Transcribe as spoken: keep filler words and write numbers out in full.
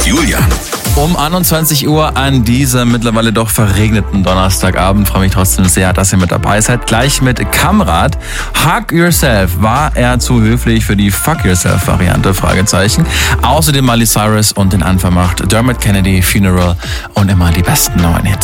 Julian. Um einundzwanzig Uhr an diesem mittlerweile doch verregneten Donnerstagabend. Freue mich trotzdem sehr, dass ihr mit dabei seid. Gleich mit Kamrat. Hug Yourself. War er zu höflich für die Fuck Yourself Variante? Fragezeichen. Außerdem Miley Cyrus und den Anfang macht Dermot Kennedy, Funeral und immer die besten neuen Hits.